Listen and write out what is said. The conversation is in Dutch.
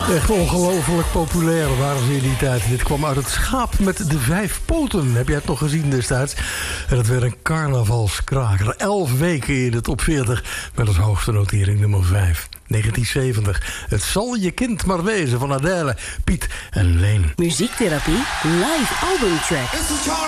Echt ongelooflijk populair waren ze in die tijd. Dit kwam uit het Schaap met de 5 poten. Heb jij het nog gezien destijds? En het werd een carnavalskraker. 11 weken in de top 40 met als hoogste notering nummer 5. 1970. Het zal je kind maar wezen van Adele, Piet en Leen. Muziektherapie, live albumtrack.